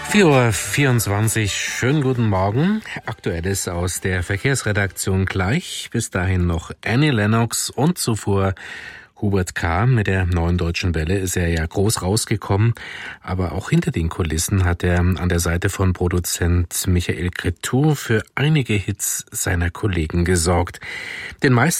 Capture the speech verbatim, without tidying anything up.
vier Uhr vierundzwanzig, schönen guten Morgen. Aktuelles aus der Verkehrsredaktion gleich. Bis dahin noch Annie Lennox und zuvor Hubert K. Mit der Neuen Deutschen Welle ist er ja groß rausgekommen, aber auch hinter den Kulissen hat er an der Seite von Produzent Michael Cretu für einige Hits seiner Kollegen gesorgt. Den meisten